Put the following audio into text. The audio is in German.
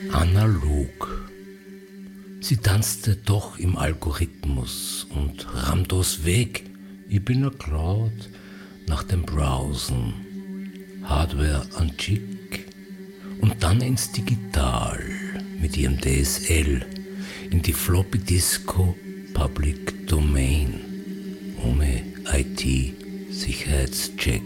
analog. Sie tanzte doch im Algorithmus und Ramdos Weg. Ich bin a Cloud nach dem Browsen, Hardware an Chick und dann ins Digital mit ihrem DSL, in die Floppy Disco Public Domain, ohne IT-Sicherheitscheck.